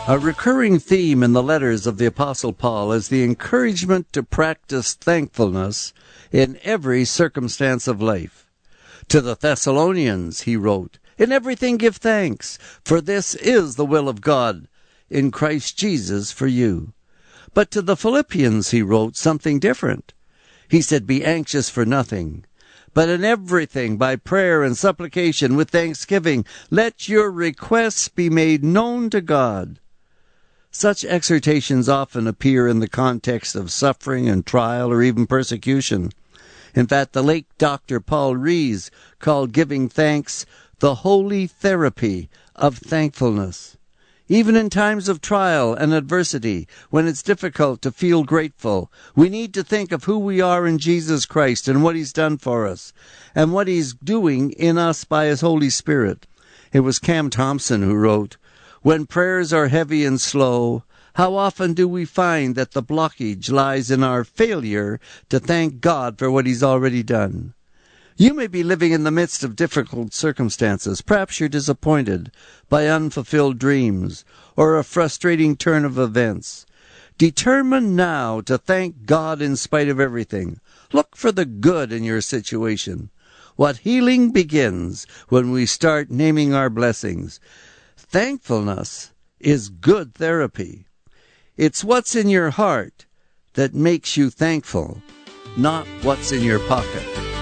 A recurring theme in the letters of the Apostle Paul is the encouragement to practice thankfulness in every circumstance of life. To the Thessalonians, he wrote, "In everything give thanks, for this is the will of God in Christ Jesus for you." But to the Philippians, he wrote something different. He said, "Be anxious for nothing, but in everything, by prayer and supplication with thanksgiving, let your requests be made known to God." Such exhortations often appear in the context of suffering and trial or even persecution. In fact, the late Dr. Paul Rees called giving thanks the holy therapy of thankfulness. Even in times of trial and adversity, when it's difficult to feel grateful, we need to think of who we are in Jesus Christ and what He's done for us, and what He's doing in us by His Holy Spirit. It was Cam Thompson who wrote, "When prayers are heavy and slow, how often do we find that the blockage lies in our failure to thank God for what He's already done?" You may be living in the midst of difficult circumstances. Perhaps you're disappointed by unfulfilled dreams or a frustrating turn of events. Determine now to thank God in spite of everything. Look for the good in your situation. What healing begins when we start naming our blessings. Thankfulness is good therapy. It's what's in your heart that makes you thankful, not what's in your pocket.